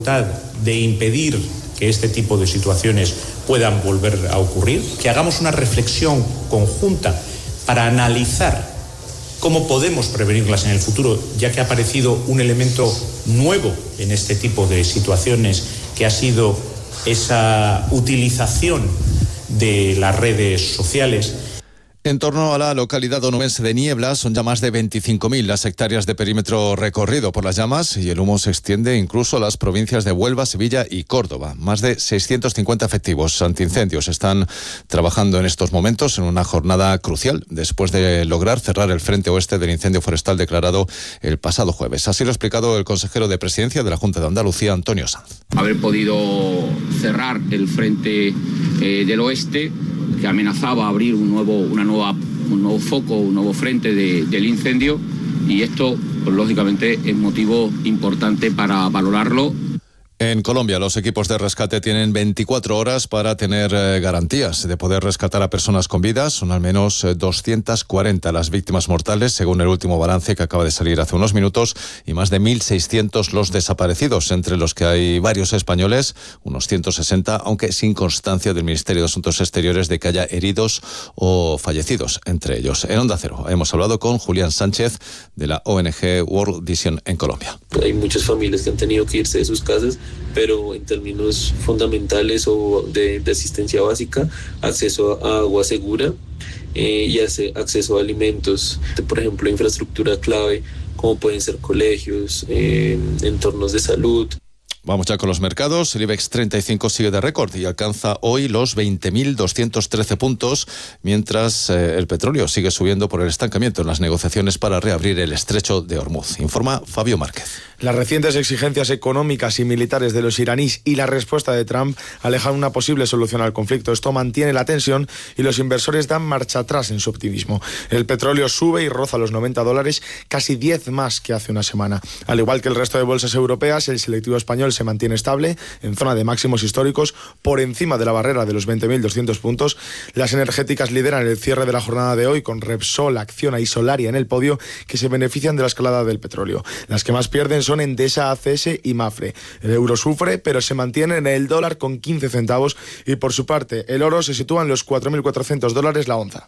de impedir que este tipo de situaciones puedan volver a ocurrir, que hagamos una reflexión conjunta para analizar cómo podemos prevenirlas en el futuro, ya que ha aparecido un elemento nuevo en este tipo de situaciones, que ha sido esa utilización de las redes sociales. En torno a la localidad onubense de Niebla son ya más de 25.000 las hectáreas de perímetro recorrido por las llamas y el humo se extiende incluso a las provincias de Huelva, Sevilla y Córdoba. Más de 650 efectivos antiincendios están trabajando en estos momentos en una jornada crucial después de lograr cerrar el frente oeste del incendio forestal declarado el pasado jueves. Así lo ha explicado el consejero de Presidencia de la Junta de Andalucía, Antonio Sanz. Haber podido cerrar el frente del oeste, que amenazaba abrir un nuevo foco, un nuevo frente del incendio, y esto, pues, lógicamente, es motivo importante para valorarlo. En Colombia, los equipos de rescate tienen 24 horas para tener garantías de poder rescatar a personas con vida. Son al menos 240 las víctimas mortales, según el último balance que acaba de salir hace unos minutos, y más de 1.600 los desaparecidos, entre los que hay varios españoles, unos 160, aunque sin constancia del Ministerio de Asuntos Exteriores de que haya heridos o fallecidos entre ellos. En Onda Cero hemos hablado con Julián Sánchez, de la ONG World Vision en Colombia. Hay muchas familias que han tenido que irse de sus casas, pero en términos fundamentales o de asistencia básica, acceso a agua segura y acceso a alimentos, por ejemplo, infraestructura clave, como pueden ser colegios, entornos de salud. Vamos ya con los mercados. El IBEX 35 sigue de récord y alcanza hoy los 20.213 puntos, mientras el petróleo sigue subiendo por el estancamiento en las negociaciones para reabrir el estrecho de Hormuz. Informa Fabio Márquez. Las recientes exigencias económicas y militares de los iraníes y la respuesta de Trump alejan una posible solución al conflicto. Esto mantiene la tensión y los inversores dan marcha atrás en su optimismo. El petróleo sube y roza los $90, casi 10 más que hace una semana. Al igual que el resto de bolsas europeas, el selectivo español se mantiene estable en zona de máximos históricos por encima de la barrera de los 20.200 puntos. Las energéticas lideran el cierre de la jornada de hoy con Repsol, Acciona y Solaria en el podio, que se benefician de la escalada del petróleo. Las que más pierden son Endesa, ACS y Mafre. El euro sufre, pero se mantiene en el dólar con 15 centavos y por su parte el oro se sitúa en los $4.400 la onza.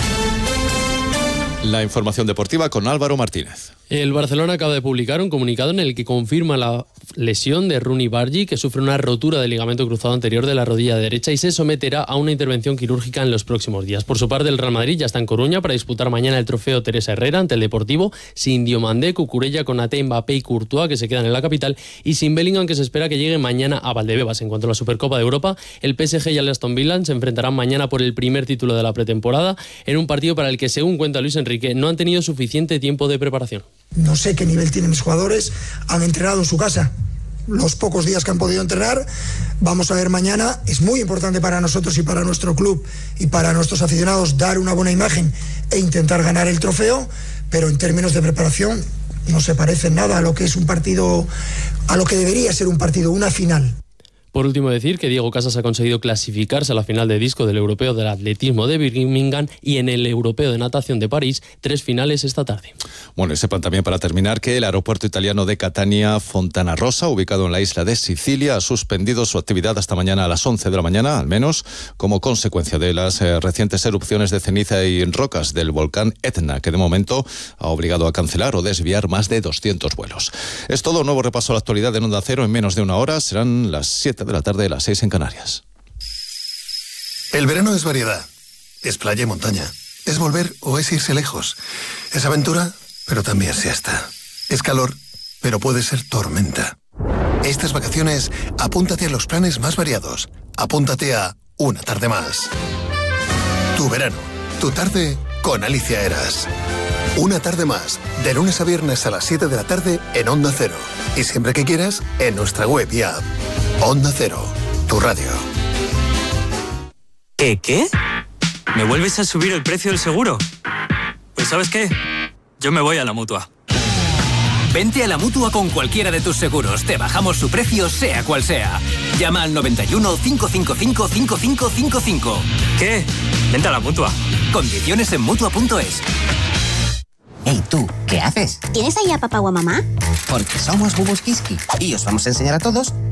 La información deportiva con Álvaro Martínez. El Barcelona acaba de publicar un comunicado en el que confirma la lesión de Rooney Bargi, que sufre una rotura del ligamento cruzado anterior de la rodilla derecha y se someterá a una intervención quirúrgica en los próximos días. Por su parte, el Real Madrid ya está en Coruña para disputar mañana el trofeo Teresa Herrera ante el Deportivo, sin Diomandé, Cucurella, Konaté, Mbappé y Courtois, que se quedan en la capital, y sin Bellingham, que se espera que llegue mañana a Valdebebas. En cuanto a la Supercopa de Europa, el PSG y el Aston Villa se enfrentarán mañana por el primer título de la pretemporada, en un partido para el que, según cuenta Luis Enrique, no han tenido suficiente tiempo de preparación. No sé qué nivel tienen mis jugadores, han entrenado en su casa los pocos días que han podido entrenar. Vamos a ver mañana. Es muy importante para nosotros y para nuestro club y para nuestros aficionados dar una buena imagen e intentar ganar el trofeo, pero en términos de preparación no se parece en nada a lo que es un partido, a lo que debería ser un partido, una final. Por último, decir que Diego Casas ha conseguido clasificarse a la final de disco del Europeo del Atletismo de Birmingham y en el Europeo de Natación de París, 3 finales esta tarde. Bueno, y sepan también, para terminar, que el aeropuerto italiano de Catania Fontana Rosa, ubicado en la isla de Sicilia, ha suspendido su actividad hasta mañana a las 11 de la mañana, al menos, como consecuencia de las recientes erupciones de ceniza y rocas del volcán Etna, que de momento ha obligado a cancelar o desviar más de 200 vuelos. Es todo. Un nuevo repaso a la actualidad en Onda Cero en menos de una hora. Serán las 7 de la tarde, las 6 en Canarias. El verano es variedad. Es playa y montaña. Es volver o es irse lejos. Es aventura, pero también siesta. Es calor, pero puede ser tormenta. Estas vacaciones, apúntate a los planes más variados. Apúntate a Una Tarde Más. Tu verano, tu tarde con Alicia Eras. Una Tarde Más, de lunes a viernes a las 7 de la tarde en Onda Cero. Y siempre que quieras, en nuestra web y app. Onda Cero, tu radio. ¿Qué? ¿Me vuelves a subir el precio del seguro? Pues ¿sabes qué? Yo me voy a la Mutua. Vente a la Mutua con cualquiera de tus seguros. Te bajamos su precio, sea cual sea. Llama al 91 555 5555. ¿Qué? Vente a la Mutua. Condiciones en Mutua.es. Hey, tú, ¿qué haces? ¿Tienes ahí a papá o a mamá? Porque somos Bubus Kiski y os vamos a enseñar a todos